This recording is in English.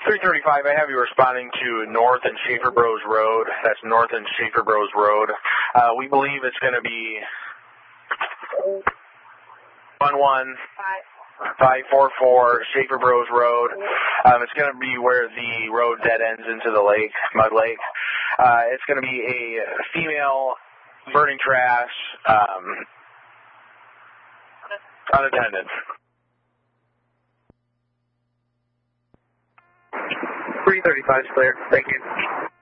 335, I have you responding to North and Schaefer Bros Road. That's North and Schaefer Bros Road. We believe it's going to be 11544 Schaefer Bros Road. It's going to be where the road dead ends into the lake, Mud Lake. It's going to be a female burning trash, unattended. 335 is clear. Thank you.